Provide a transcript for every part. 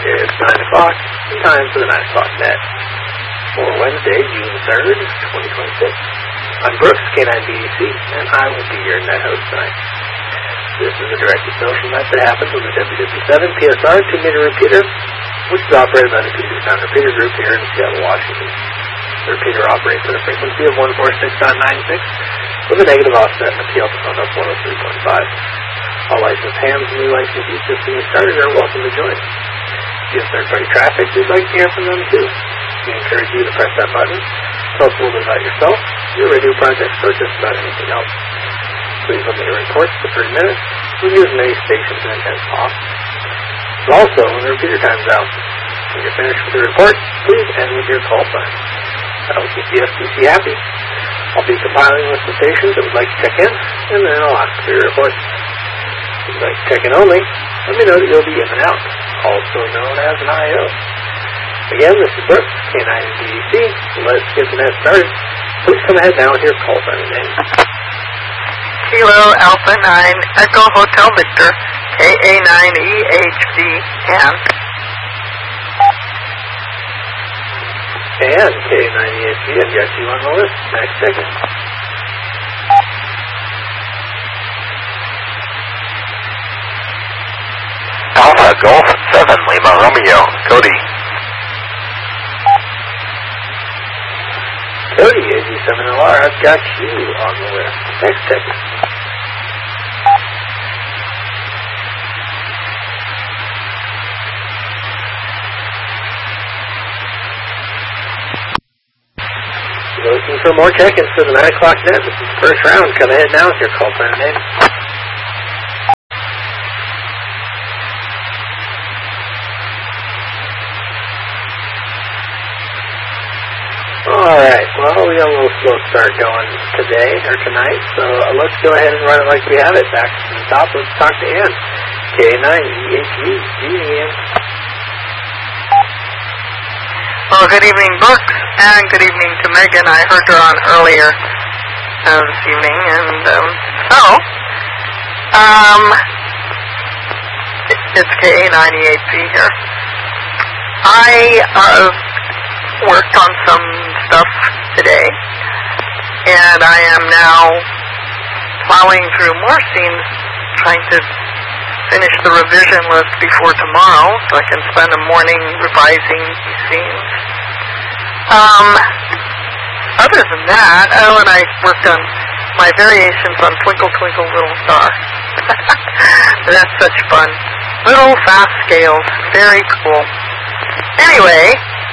It's 9 o'clock, time for the 9 o'clock net for Wednesday, June 3rd, 2026. I'm Brooks, K9BDC, and I will be your net host tonight. This is a directed social net that happens on the WW7 PSR 2-meter repeater, which is operated by the Puget Sound Repeater Group here in Seattle, Washington. The repeater operates at a frequency of 146.96 with a negative offset and a PL component of 103.5. All licensed hams and new licensees just getting started are welcome to join. If you have third-party traffic, we'd like to hear from them too. We encourage you to press that button. Tell us a little bit about yourself, your radio projects, or just about anything else. Please limit your reports to 30 minutes. We use as many stations and as possible. Also, when the repeater time's out, when you're finished with the report, please end with your call sign. That will keep the FCC happy. I'll be compiling a list of stations that would like to check in, and then I'll ask for your reports. If you'd like to check in only, let me know that you'll be in and out, also known as an IO. Again, this is Brooks, K9BDC. Let's get the net started. Please come ahead now with your call sign and name. Kilo Alpha 9 Echo Hotel Victor KA9EHV and K9EHV. I've got you on the list. Next second. Alpha Golf 7 Lima Romeo Cody. Cody, AG7LR, I've got you on the list. Next second. Looking for more check-ins for the 9 o'clock net. This is the first round. Come ahead now with your call sign and name. Alright, well, we got a little slow start going today, or tonight, so let's go ahead and run it like we have it. Back to the top, let's talk to Ann. K9EHV. Ann. Well, good evening, Brooks, and good evening to Megan. I heard her on earlier this evening, and it's KA9EHV here. I worked on some stuff today, and I am now plowing through more scenes, trying to finish the revision list before tomorrow, so I can spend a morning revising these scenes. Other than that, and I worked on my variations on Twinkle Twinkle Little Star. That's such fun. Little fast scales, very cool. Anyway,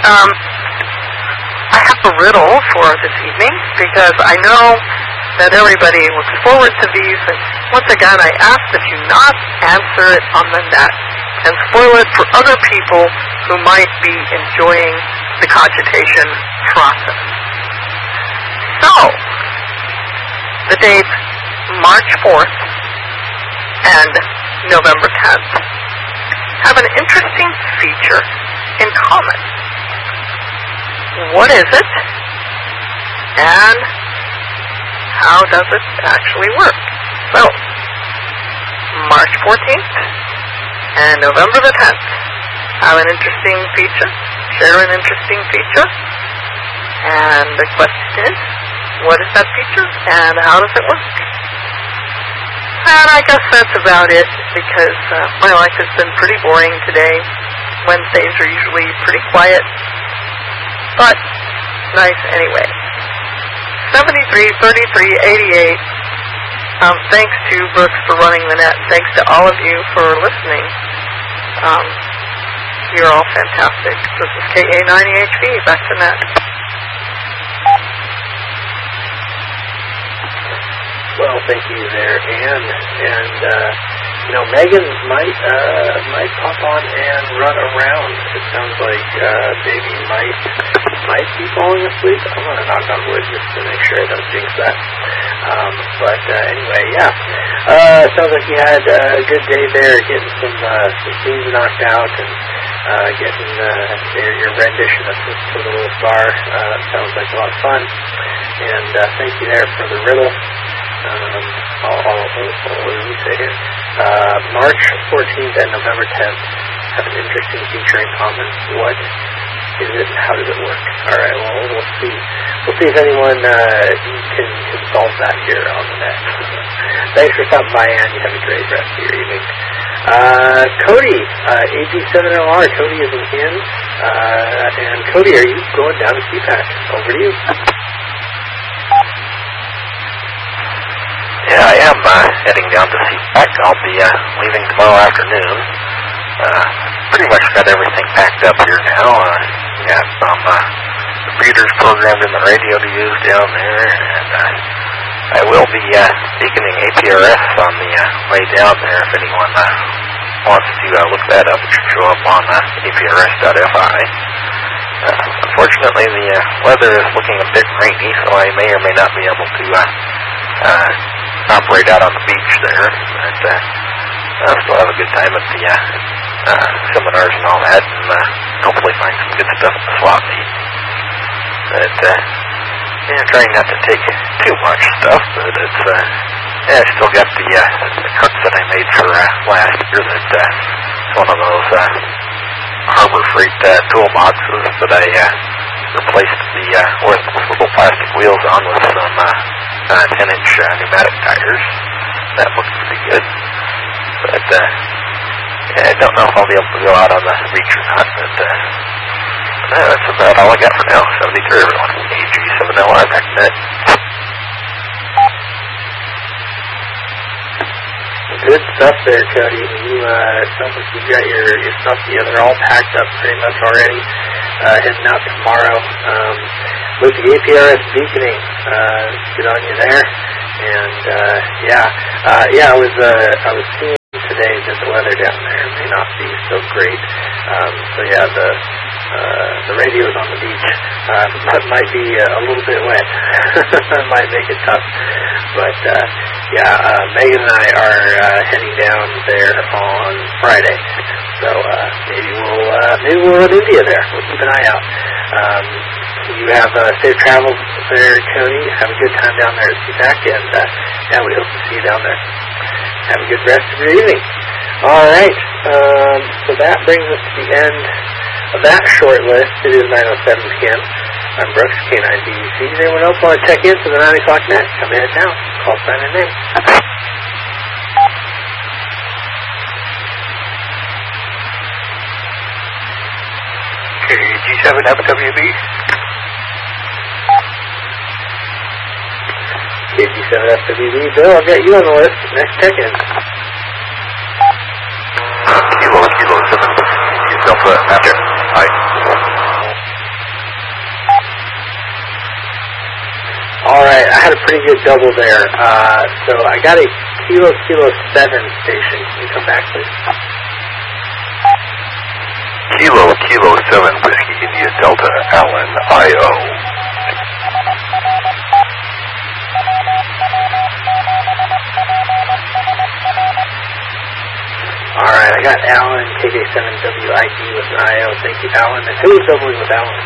I have a riddle for this evening, because I know that everybody looks forward to these, and once again, I ask that you not answer it on the net and spoil it for other people who might be enjoying the cogitation process. So, the dates March 4th and November 10th have an interesting feature in common. What is it, and how does it actually work? Well, March 14th and November the 10th have an interesting feature, share an interesting feature, and the question is, what is that feature, and how does it work? And I guess that's about it, because my life has been pretty boring today. Wednesdays are usually pretty quiet, but nice anyway. 73-33-88. Thanks to Brooks for running the net. Thanks to all of you for listening. You're all fantastic. This is KA9EHV. Back to net. Well, thank you there, Ann. And Megan might pop on and run around. It sounds like baby might be falling asleep. I'm going to knock on wood just to make sure I don't jinx that. But anyway, yeah. Sounds like you had a good day there, getting some scenes knocked out and getting your rendition of the Little Star. Sounds like a lot of fun. And thank you there for the riddle. What did we say here? March 14th and November 10th have an interesting feature in common. What is it? How does it work? All right, well, we'll see. We'll see if anyone can solve that here on the net. Thanks for stopping by, and you have a great rest of your evening. Cody, AG7LR, Cody is in. And Cody, are you going down to CPAC? Over to you. Yeah, I am heading down to CPAC. I'll be leaving tomorrow afternoon. Pretty much got everything packed up here now. Got some computers programmed in the radio to use down there, and I will be beaconing APRS on the way down there. If anyone wants to look that up, it should show up on aprs.fi. Unfortunately, the weather is looking a bit rainy, so I may or may not be able to operate out on the beach there, but I'll still have a good time at the seminars and all that, and hopefully find some good stuff at the swap meet. But trying not to take too much stuff, but it's I still got the carts that I made for last year. It's one of those Harbor Freight toolboxes that I replaced the orthogonal plastic wheels on with some 10-inch pneumatic tires. That looks pretty good. But I don't know if I'll be able to go out on the beach or not. But that's about all I got for now. 73 everyone. AG7LR back net. Good stuff there, Cody. You sounds like you got your stuff together, all packed up pretty much already. Heading out tomorrow with the APRS beaconing. Good on you there. And I was seeing today that the weather down there may not be so great. The radios on the beach might be a little bit wet. Might make it tough. But Megan and I are heading down there on Friday. So maybe we'll run into you there. We'll keep an eye out. You have safe travels there, Cody. Have a good time down there at CPAC, and we hope to see you down there. Have a good rest of your evening. All right. So that brings us to the end of that short list. It is 9:07 p.m. I'm Brooks, K9BBC. Does anyone else want to check in for the 9 o'clock net? Come in now. Call sign and name. KG7FWB. KG7FWB. Bill, I've got you on the list. Next check-in. Kilo 7. Yourself after. Hi. All right, I had a pretty good double there. So I got a Kilo 7 station. Can you come back, please? Kilo 7 Whiskey India Delta Allen IO. All right, I got Alan, KJ7WID with an IO. Thank you, Alan. And who is doubling with Alan?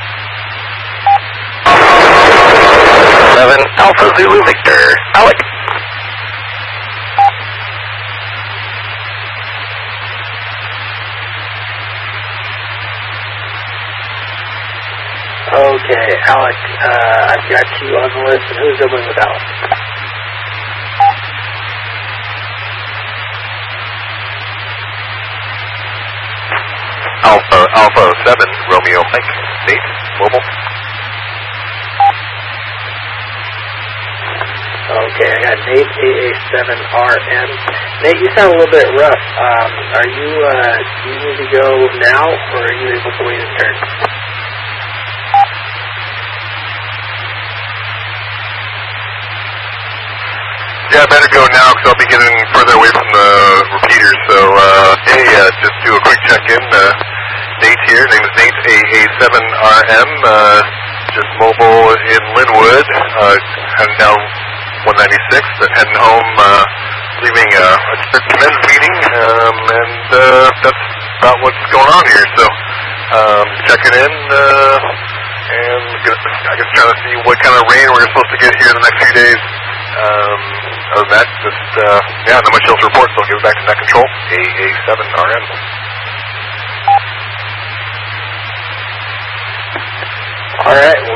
7 Alpha Zulu Victor. Alec. Okay, Alec, I've got you on the list. And who's doubling with Alec? Alpha 7 Romeo Mike. Nate, mobile. Okay, I got Nate, AA7RM. Nate, you sound a little bit rough. Do you need to go now, or are you able to wait in turn? Yeah, I better go now because I'll be getting further away from the repeaters. So, just do a quick check-in. Nate here. Name is Nate, AA7RM. Just mobile in Linwood. Heading down 196, but heading home, leaving a strict men's meeting, and that's about what's going on here. So, checking in, and I guess trying to see what kind of rain we're supposed to get here in the next few days. Other than that, just, not much else to report, so I'll give it back to Net Control, AA7RM.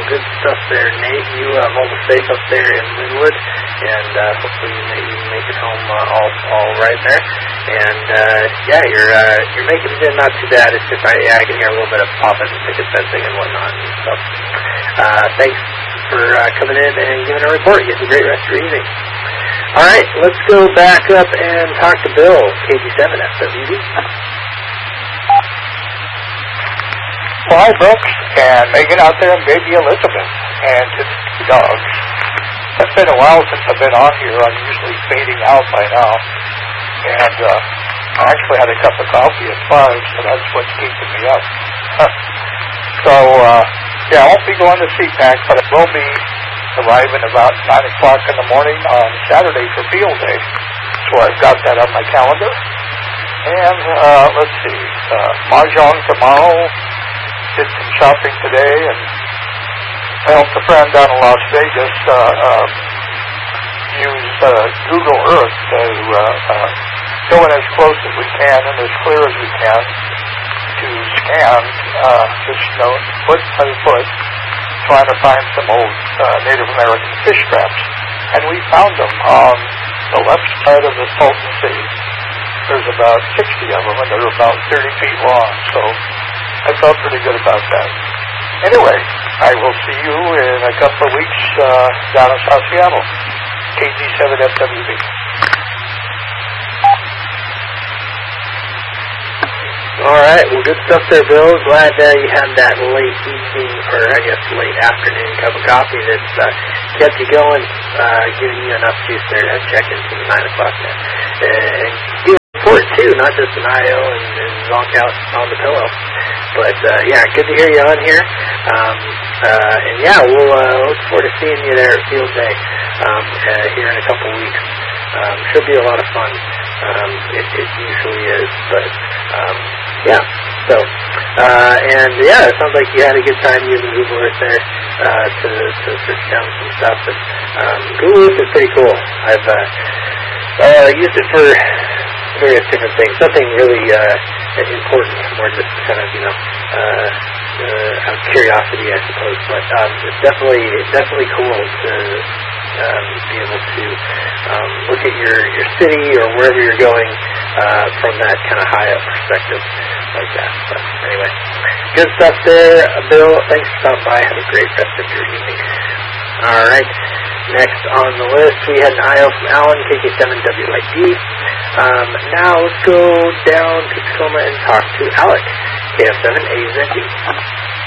good stuff there, Nate. You have all the safe up there in Linwood, and hopefully you make it home all right there. And yeah, you're making it in not too bad. It's just I can hear a little bit of popping and picket fencing and whatnot. And so thanks for coming in and giving a report. You have a great rest of your evening. All right, let's go back up and talk to Bill, KG7 FWB. Well, hi, Brooks, and Megan out there, and baby Elizabeth, and to the two dogs. It's been a while since I've been on here. I'm usually fading out by now. And I actually had a cup of coffee at 5, so that's what's keeping me up. So, yeah, I won't be going to CPAC, but I will be arriving about 9 o'clock in the morning on Saturday for field day. So I've got that on my calendar. And let's see, Mahjong tomorrow. Did some shopping today, and I helped a friend down in Las Vegas use Google Earth to go in as close as we can and as clear as we can to scan just foot by foot, trying to find some old Native American fish traps. And we found them on the left side of the Salton Sea. There's about 60 of them, and they're about 30 feet long, so I felt pretty good about that. Anyway, I will see you in a couple of weeks down in South Seattle. KG7FWB. All right, well, good stuff there, Bill. Glad you had that late evening, or I guess late afternoon cup of coffee that's kept you going, giving you enough juice there to check into the 9 o'clock net. And give a report, too, not just an IO and zonk out on the pillow. But, yeah, good to hear you on here. And, yeah, we'll look forward to seeing you there at Field Day here in a couple weeks. Should be a lot of fun. It usually is. But, yeah. So, and, yeah, it sounds like you had a good time using Google Earth there to search down some stuff. And Google Earth is pretty cool. I've used it for various different things. Nothing really important, more just kind of, out of curiosity, I suppose. But it's definitely cool to be able to look at your city or wherever you're going from that kind of high up perspective like that. So anyway, good stuff there, Bill. Thanks for stopping by. Have a great rest of your evening. All right. Next on the list, we had an IO from Alan, KK7WID. Now let's go down to Tacoma and talk to Alec, KF7AZD.